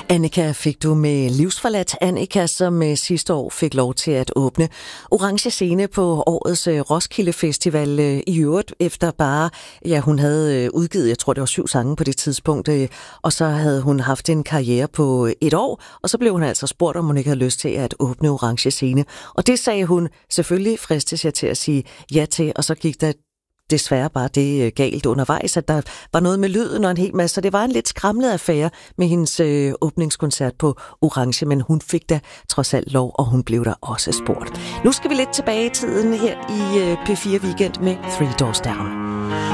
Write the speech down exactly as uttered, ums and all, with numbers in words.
Annika fik du med Livsforladt. Annika, som sidste år fik lov til at åbne Orange Scene på årets Roskilde Festival i øvrigt, efter bare, ja, hun havde udgivet, jeg tror det var syv sange på det tidspunkt, og så havde hun haft en karriere på et år, og så blev hun altså spurgt, om hun ikke havde lyst til at åbne Orange Scene. Og det sagde hun selvfølgelig, fristes jeg til at sige ja til, og så gik der desværre bare det galt undervejs, at der var noget med lyden og en hel masse. Så det var en lidt skramlet affære med hendes øh, åbningskoncert på Orange, men hun fik da trods alt lov, og hun blev der også spurgt. Nu skal vi lidt tilbage i tiden her i øh, P fire Weekend med Three Doors Down.